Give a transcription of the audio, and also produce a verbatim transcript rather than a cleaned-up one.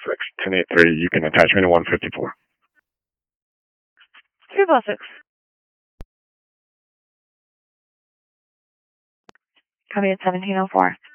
six, ten eight three. You can attach me to one fifty-four. three oh six. Copy at seventeen oh four.